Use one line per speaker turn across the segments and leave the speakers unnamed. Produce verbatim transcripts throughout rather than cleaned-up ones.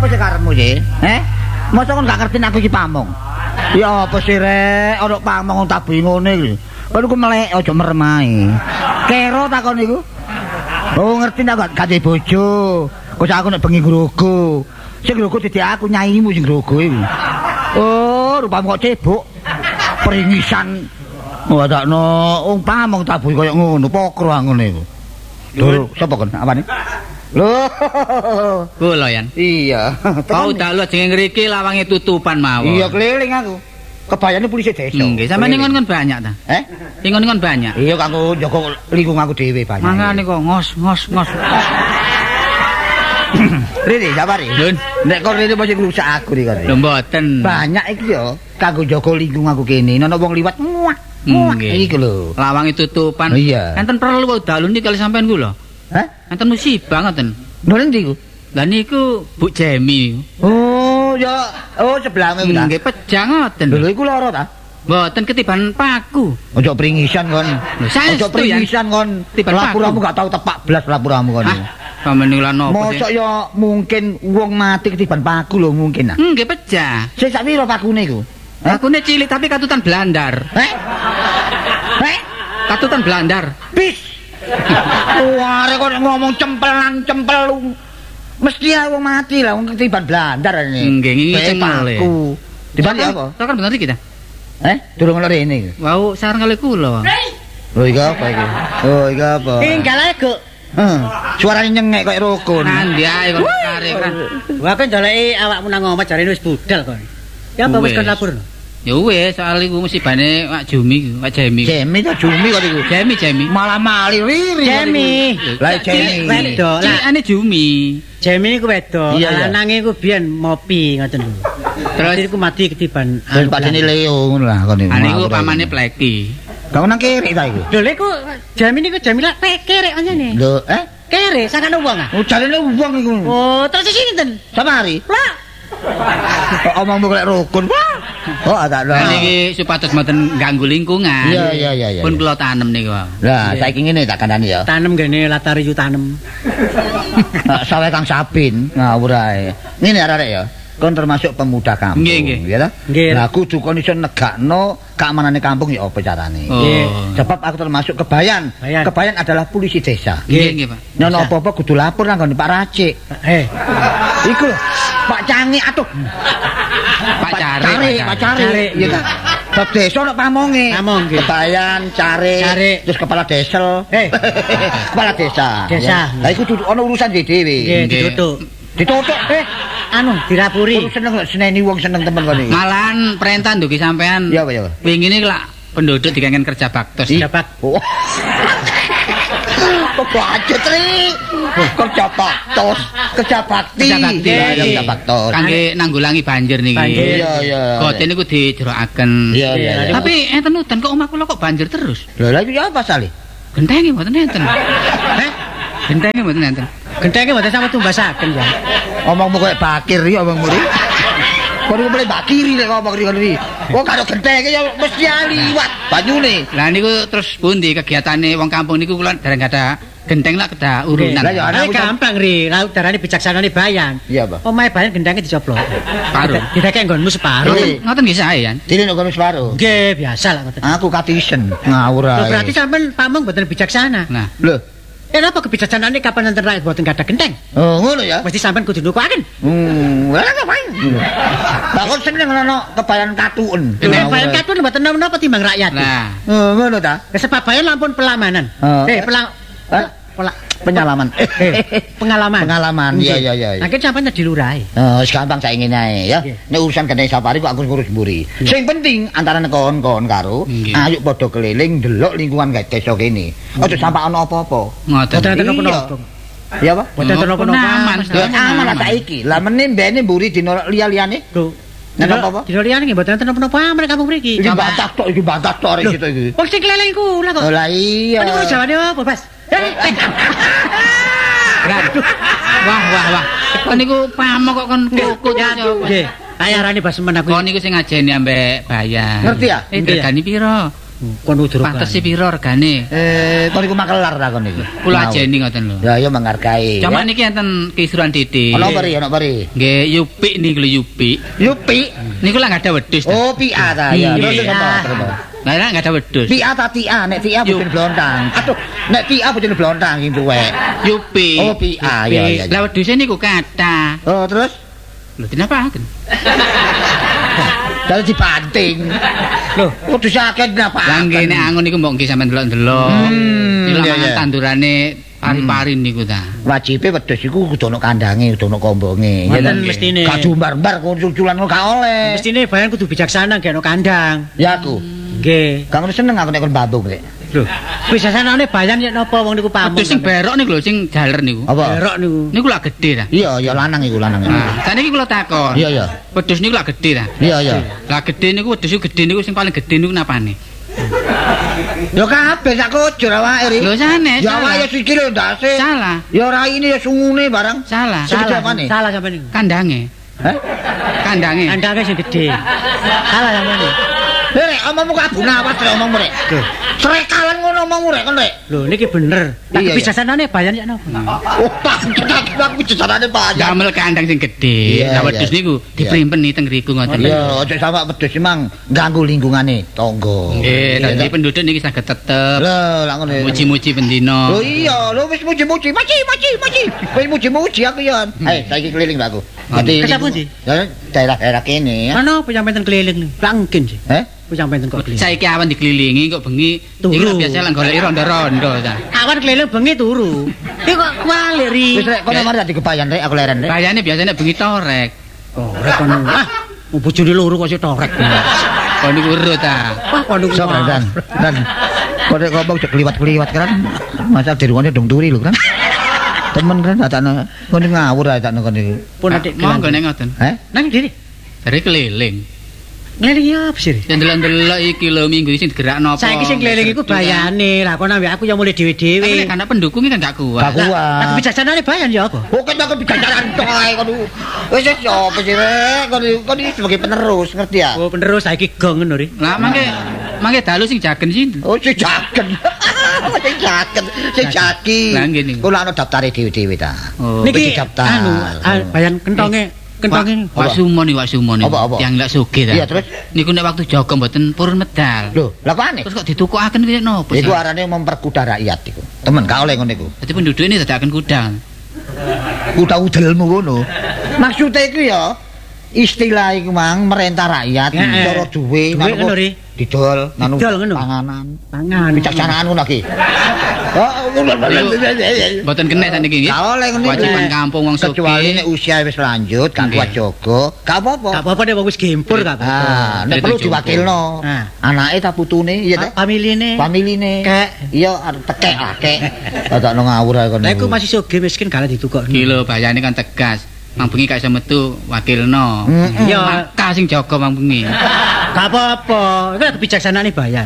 apa sih karepmu sih? Eh? Masa kon gak ngerti aku iki pamong? Ya apa sih rek, ana pamong tak bingone iki. Kon ku melek aja merem ae. Kero takon iku. Oh ngerti tak gak kate bojo. Kok aku nek bengi grogo. Sing grogo dadi aku nyaimu sing grogo iki. Oh, rupamu kok cebok. Peringisan. Wadakno wong pamong tabuh kaya ngono, pokro ngene iku. Lho, sapa kon? Apane? Lho.
Kula yan.
Iya.
Kau tak lu jeneng ngriki lawange tutupan mawon.
Iya keliling aku. Kebayane polisi desa.
Nggih, sampeyan ngon kon banyak ta?
Eh?
Ngon kon banyak.
Iya kanggo njaga lingkung aku dhewe banyak.
Mangane kok ngos ngos ngos.
Rene, sabari.
Lun,
nek kok rene mesti ngrusak aku iki kok.
Lho mboten.
Banyak iki ya kanggo njaga lingkung aku kene. Ana wong liwat muak. Muak iki lho.
Lawange tutupan.
Iya.
Enten perlu dalu niki kali sampean ku lho.
Hah?
Enten musibah ngoten.
Lho ndi ku?
Lah niku Bu Jemi.
Oh, ya. Oh, sebelahmu ku ta.
Nggih pejang ngoten.
Lho iku lara ta?
Mboten ketiban paku.
Ojo pringisan kon. Ojo pringisan kon. Lapuramu gak tau tepak blas lapuramu kon.
Sampeyan niku lan opo sih?
Mosok ya mungkin wong mati ketiban paku lho mungkin ah.
Nggih pecah.
Sik sak piro pakune iku?
Pakune cilik tapi katutan blandar.
Heh? Heh?
Katutan blandar.
Bis. Ware kok ngomong cempelan cempel. Mesti wong mati lah wong ketiban blandar ini.
Nggih ngiki cengel.
Tiban apa?
Kan bener iki ta?
Eh, durung lho rene iki.
Wau sareng kali kula.
Oh iki apa iki? Oh iki apa?
Tinggal ae, Guk.
Heeh. Suarane nyengek kaya rukun.
Nandi ae kok karek kan.
Wah kan njaleki awakmu nang omah jarene wis budal kon. Ya apa wis kon lapor?
Ya wis soal iku musibane Wak Jumi, Wak Jemi.
Jemi ta Jumi kok iku.
Jemi Jemi.
Malah mali riri.
Jemi.
Lah Jemi.
Wedok.
Lah ane Jumi.
Jemi niku wedok. Lanange iku biyen mopi ngoten lho. Terus iku mati ketiban
anu padane Leo ngono lah kon niku.
Ane iku pamane Pleki.
Kau nang kere ta iku?
Lho lek ku Jemi niku Jamila kerek anjene.
Lho, eh?
Kerek sakane wong ah.
Oh, jarene wong iku.
Oh, terus sinten?
Samari.
Lah.
Omongmu kok rukun. Oh, agak lho.
Niki supados mboten ganggu lingkungan.
Iya, iya, iya, iya.
Pun kula tanem niku.
Lah, saiki ngene tak kandhani ya.
Tanem gene latar yu tanem.
Sawe Kang Sabin ngawur ae. Ngene arek ya. Kon termasuk pemuda kampung,
nggih, nggih.
ya ta? Lah kudu kon iso negakno keamanane kampung ya apa carane.
Oh.
Sebab aku termasuk kebayan.
Bayan.
Kebayan adalah polisi desa.
Nggih, nggih, Pak.
Nyono apa-apa kudu lapor nang Pak Racik.
Eh.
Iku lho, Pak Cangi atuh.
Pak Cari,
Pak Cari. Ya ta. Bab desa nek pamonge.
Pamong nggih.
Kebayan, Cari,
Cari.
terus kepala desa.
Eh.
Kepala desa.
Desa.
Lah iku kudu ana urusan dhewe.
Nggih, ditutuk.
Ditutuk eh
Anu dirapuri.
Kudu seneng lho seneni wong seneng temen kon iki.
Malahan perintah ndugi sampean.
Iya, Pak, ya.
Wingi niki lak penduduk dikangen kerja baktos.
Dapat.
Oh. Kok aja tri. Kerja baktos, kerja bakti.
Kerja bakti.
Ya, kerja baktos.
Kangge nanggulangi banjir niki.
Iya, iya.
Gote niku dijerokaken.
Iya, iya.
Tapi enten udan kok omah kula kok banjir terus.
Lha lha iki apa sale?
Gentenge mboten enten. Heh? Gentenge mboten enten.
Gentenge mboten sampe tumbasaken ya.
Omongmu koyo bakir iki omongmu iki. Kok iki mulai bakiri nek ngomong iki iki. Kok karo gentenge ya mesti liwat banyune.
Lah niku terus pundi kegiatane wong kampung niku kula dereng ada genteng lah kedah urunan.
Lah ya
Ana gampang ri, laut darane bijaksanane Bayan.
Iya, Pak.
Omahe Bayan gendenge dicoplok.
Paruh.
Didekek nggonmu separuh.
Ngoten nggih sae ya.
Dene nek kono separo.
Nggih, biasa lah ngoten.
Aku katisen ngawur ae.
Berarti sampean pamong mboten bijaksana.
Nah,
lho.
Kenapa kebijaksanaane kapan enten rakyat mboten gadah genteng?
Oh, ngono ya.
Mesti sampean kudu nukuaken.
Hmm, lha ngapain? Lah kok seneng ana kebayan katuen.
Kebayan katuen mboten napa timbang rakyat.
nah.
Oh, ngono ta?
Sebab Bayan lampun pelamanan. Eh, pelang
penyalaman.
Pengalaman.
Pengalaman. Iya, iya, iya.
Nah, kan sampean jadi lurah.
Oh, gampang saiki ngene ae ya. Nek urusan genteng safari kok aku ngurus mburi. Sing penting antara kon-kon karo ayo padha keliling ndelok lingkungan desa kene. Aja sampai ana apa-apa.
Ngoten.
Boten enten napa-napa.
Iya, Pak.
Boten enten napa-napa.
Aman,
Ya aman lah saiki. Lah meneh mbene mburi dina liya-liyane.
Lho,
nek apa-apa?
dina liyane nggih boten enten napa-napa aman kampung mriki.
Iki batas tok, iki batas tok arek situ iki.
Wong sing keliling kula kok.
Lah iya.
Niku jawane apa, Bas?
Wah, wah, wah. Kon niku pamok kok kon kukut.
Nggih. Ayarane Bas men aku.
Kon niku sing ngajeni ambek Bayan.
Ngerti ya?
Eh, regane piro?
Kon udur.
Pantes piro regane?
Eh, kon iku makelar ta kon iku.
Kula ajeni ngoten lho.
Ya ya menghargai.
Cuma niki enten kisuran Dede.
Ana apa ri, ana apa ri?
Nggih, Yupik niku lho Yupik.
Yupi.
Niku lah enggak ada wedhus.
Oh, P A ta ya.
Iya.
Terus apa? Terus apa?
Lah lah enggak ada wedhus.
P A ta T A, nek T A bojone blontang. Aduh, nek T A bojone blontang iki tuwek.
Yupik.
Oh, P A ya ya.
Lah wedhuse niku kathah.
Oh, terus
Lho dinapaken?
dari dibanting. Loh, kudu sakit napa?
Lah nggih nek angon niku mbok nggih sampean delok-delok.
Hmm,
Ilang
iya, iya.
tandurane pari-pari niku ta.
Wajibe wedhus iku kudu ana kandange, kudu ana kombonge.
Ngoten mestine.
Gak jumbar-mbar kuculan gak oleh.
Mestine bayan kudu bijaksana gak ono kandang.
Ya aku.
Nggih.
Gak ngono seneng aku nek kon bambung rek.
Lho, bijaksanane bayan yen napa wong niku pamong.
Wedhus sing berok niku lho sing jaler niku.
Apa?
Berok niku.
Niku lak gedhe ta.
Iya, ya lanang iku lanang.
Nah, saniki kula takon.
Iya, iya.
Wedhus niku lak gedhe ta.
Iya, iya.
Lah gedhe niku wedhus iku gedhe niku sing paling gedhe niku napane?
Ya kabeh sak kujur awake ri.
Lho sanes.
Ya awake ya sikile ndase.
Salah.
Ya raine ya sungune barang.
Salah.
Salah.
Salah, salah sampean niku.
Kandange.
Heh?
Kandange.
Kandange sing gedhe. Salah sampean niku.
Rek, omongmu kabeh nawas rek omongmu rek. Srekalan ngono omongmu rek kon rek.
Lho niki bener.
Iya, iya.
Tapi bijaksanane bayan yen napa?
Oh, pak, aku bicarane Pak.
Damel kandang sing gedhe.
Iya,
Lah wedhus
iya.
niku diprimpen teng ngriku ngoten.
Iya, aja sama wedhus emang ganggu lingkungane tangga.
Nggih, dadi penduduk niki saged tetep
Lho, lak ngono.
muji-muji pendino.
Oh iya, lho wis muji-muji, maci, maci, maci. Wis muji-muji aku ya. Eh, saiki keliling Pak aku. Dadi
Kesapa ndi?
Ya daerah-daerah kene ya.
Ana apa sampean keliling niku? Lah mungkin sih.
Eh?
Ku sampean kok keliling.
Saiki awan dikelilingi kok bengi
Turu.
iku biasa lan goleki rondo-rondo ta.
Awan keliling bengi turu. Iki kok kuali ri.
Wis rek, kono mari dadi kebayan rek aku leren rek.
Bayane biasanya bengi torek.
Oh, rek kono. Ah, bojone loro kok sik torek.
Kok niku urut ta.
Wah, kono
Sok dan. Dan kok nek ngomong cek kliwat-kliwat kan. Masa dirungane dong turi lho kan. Temen kan datane ngono ngawur ae tak ngono iki.
Pun adik
monggo nek ngoten.
Heh?
Nang diri.
Dari keliling.
Keliling ya apa sih?
Ya ndelok-ndelok iki lho minggu iki sing digerakno apa.
Saiki sing keliling iku bayane. Lah kono ambek aku yang mulai dhewe-dhewe.
Nek ana pendukung kan gak kuat.
Gak kuat.
Lah bijaksanane bayan ya apa?
Oh, kan aku bijajaran tok ae kono. Wis wis yo apa sih rek? Kono kono iki sebagai penerus, ngerti ya?
Oh, penerus saiki gong ngono ri.
Lah mangke mangke dalu sing jagen sih.
Oh, sing jagen. Sing jagen, sing jagi.
Lah, nggih niku.
Kula ana daftare dhewe-dhewe ta.
Oh.
Wis
Niki
didaftar.
anu ah, bayan kentonge kentonge.
Wak Sumon iki Wak Sumon iki.
Apa, apa?
Yang lak sugih ta.
Iya, terus?
Niku nek waktu jaga mboten purun medal.
Lho, lah kok aneh?
Terus kok ditukokaken kaya napa sih?
Iku arane memperkuda rakyat iku. Temen gak oleh ngono iku.
Dadi penduduk ini dadakan kuda.
Kuda udelmu ngono. Maksudnya iku ya istilah iku mang merentah rakyat,
Heeh.
cara duwe
Duwe ngono, Ri.
didol, nganu
Didol ngono.
panganan.
Pangan
Bijaksanaan ngono iki. Oh, ngono.
Mboten kena saniki nggih.
Gak oleh ngono iku.
Kewajiban kampung wong sugih.
Kecuali nek usia wis lanjut, gak
Nggih.
kuat jaga, gak apa-apa.
Gak apa-apa nek wong wis gempur gak apa-apa.
Ah, nek
Itu
perlu
cukup.
diwakilno.
Ah.
Anake ta putune, iya ta?
Familine.
Familine.
Kek.
Iya, arep tekek ah, kek. Dadakno ngawur ae kono.
Lah iku masih sugih miskin gak ditukok.
Iki lho bayane kan tegas. Mang bengi gak iso metu wakilno.
Mm-mm.
Ya
Maka sing jaga mang bengi.
gak apa-apa. Iku kebijaksanaan bayan.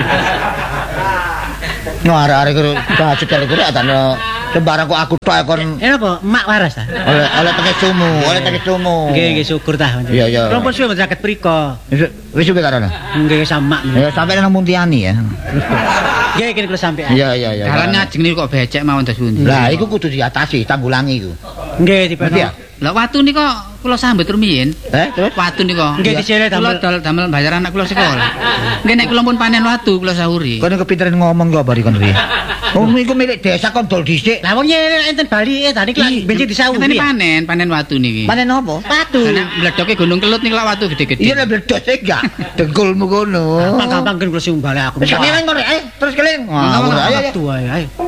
No arek-arek karo bajut arek karo adane sembarang kok aku tok kon
Eh apa? Emak waras ta?
oleh oleh teke sumu, oleh teke sumu.
Nggih, nggih syukur ta.
Iya, iya.
Rompon suwe mboten saged prika.
Wis wis suwe karena.
Nggih sama.
Ya sampai nang Muntiani ya.
Nggih kene kula sampean.
Iya iya iya.
Dalan ngajeng niku kok becek mawon das pundi.
Lah iku kudu diatasi, tanggulangi iku.
Nggih dipeno.
Ngerti ya?
Lah watu nika kula sambet rumiyin.
Eh, terus
Watu nika.
Nggih disele
Kula
damel.
dol damel bayar anak kula sekolah. Nggih nek kula pun panen watu kula sahuri.
kono kepinteran ngomong kok bari kon ri. Wong iku milik desa kon dol dhisik.
Lah wong nyene enten Bali eh tadi kelas benci disauri.
Ini panen, panen watu niki.
Panen apa?
Watu.
Karena meledoke gunung kelut nih watu gede-gede.
Iya nek bledos e gak dengkulmu kono.
Gampang-gampang kan kula sing bali aku.
Wis keling kok rek, ayo terus keling. Ngawur ayo ayo.
Watu ae ayo.